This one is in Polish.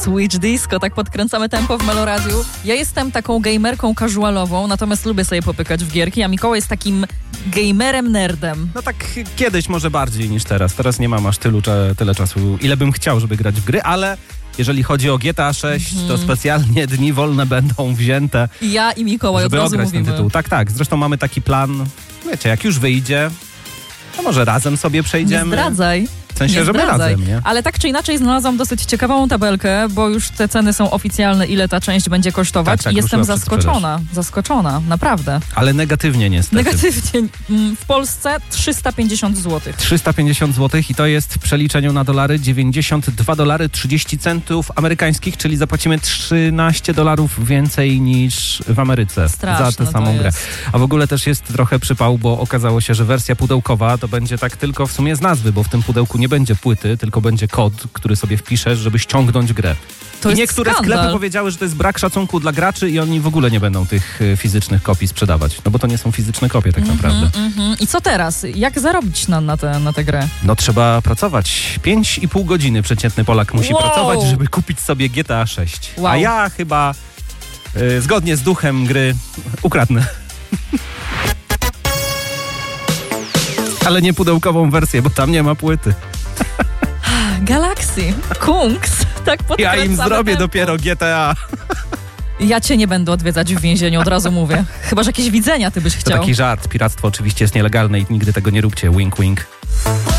Switch Disco, tak podkręcamy tempo w Meloradiu. Ja jestem taką gamerką casualową, natomiast lubię sobie popykać w gierki, a Mikołaj jest takim gamerem nerdem. No tak kiedyś może bardziej niż teraz. Teraz nie mam aż tyle czasu, ile bym chciał, żeby grać w gry, ale jeżeli chodzi o GTA 6, to specjalnie dni wolne będą wzięte. Ja i Mikołaj od żeby razu ograć mówimy. ten tytuł. Tak. Zresztą mamy taki plan, wiecie, jak już wyjdzie, to może razem sobie przejdziemy. Nie zdradzaj. W sensie, żeby razem, nie? Ale tak czy inaczej znalazłam dosyć ciekawą tabelkę, bo już te ceny są oficjalne, ile ta część będzie kosztować. Tak, i jestem ruszyła zaskoczona, naprawdę. Ale negatywnie niestety. Negatywnie. W Polsce 350 zł. 350 zł i to jest w przeliczeniu na dolary $92.30 amerykańskich, czyli zapłacimy $13 więcej niż w Ameryce Straszne za tę samą grę. jest. A w ogóle też jest trochę przypał, bo okazało się, że wersja pudełkowa to będzie tak tylko w sumie z nazwy, bo w tym pudełku nie będzie płyty, tylko będzie kod, który sobie wpiszesz, żeby ściągnąć grę. To I jest niektóre skandal. sklepy powiedziały, że to jest brak szacunku dla graczy i oni w ogóle nie będą tych fizycznych kopii sprzedawać. No bo to nie są fizyczne kopie tak naprawdę. I co teraz? Jak zarobić na tę grę? No trzeba pracować. 5,5 godziny przeciętny Polak musi pracować, żeby kupić sobie GTA 6. Wow. A ja chyba zgodnie z duchem gry ukradnę. Ale nie pudełkową wersję, bo tam nie ma płyty. Galaxy, Kungs, tak podkręcamy Ja im zrobię tempo. dopiero GTA. Ja cię nie będę odwiedzać w więzieniu, od razu mówię. Chyba, że jakieś widzenia ty byś To chciał. taki żart. Piractwo oczywiście jest nielegalne i nigdy tego nie róbcie. Wink, wink.